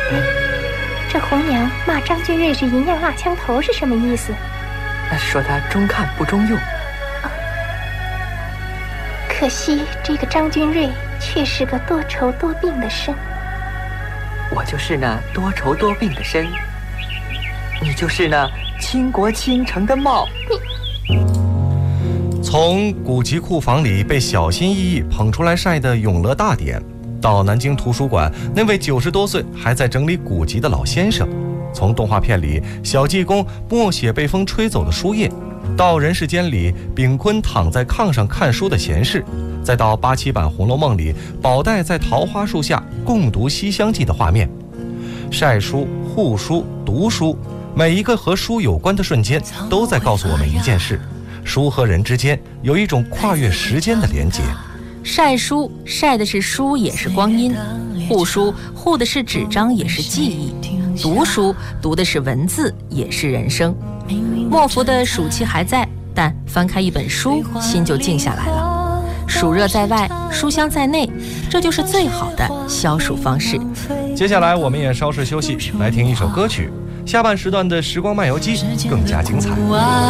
这红娘骂张君瑞是银样蜡枪头是什么意思？ 说他中看不中用。 可惜这个张君瑞却是个多愁多病的身。 我就是那多愁多病的身，你就是那倾国倾城的貌。 从古籍库房里被小心翼翼捧出来晒的永乐大典，到南京图书馆那位90多岁还在整理古籍的老先生，从动画片里小济公默写被风吹走的书页，到人世间里炳坤躺在炕上看书的闲事，再到87版《红楼梦》里宝黛在桃花树下共读《西厢记》的画面，晒书、护书、读书，每一个和书有关的瞬间都在告诉我们一件事：书和人之间有一种跨越时间的连结。 晒书晒的是书也是光阴，护书护的是纸张也是记忆，读书读的是文字也是人生。莫福的暑气还在，但翻开一本书心就静下来了。暑热在外，书香在内，这就是最好的消暑方式。 接下来我们也稍事休息，来听一首歌曲，下半时段的时光漫游记更加精彩。